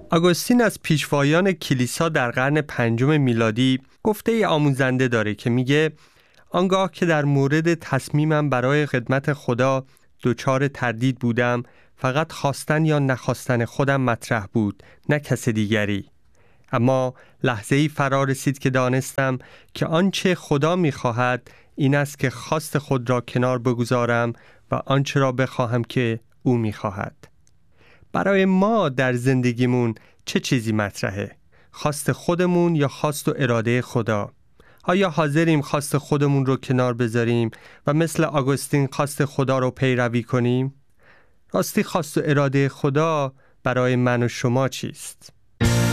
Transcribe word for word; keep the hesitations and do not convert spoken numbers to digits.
آگوستین از پیشوایان کلیسا در قرن پنجم میلادی گفته ای آموزنده داره که میگه آنگاه که در مورد تصمیمم برای خدمت خدا دچار تردید بودم، فقط خواستن یا نخواستن خودم مطرح بود، نه کس دیگری. اما لحظه‌ای فرا رسید که دانستم که آنچه خدا می‌خواهد این است که خواست خود را کنار بگذارم و آنچه را بخواهم که او می‌خواهد. برای ما در زندگیمون چه چیزی مطرحه؟ خواست خودمون یا خواست و اراده خدا؟ آیا حاضریم خواست خودمون رو کنار بذاریم و مثل آگوستین خواست خدا رو پیروی کنیم؟ راستی خواست و اراده خدا برای من و شما چیست؟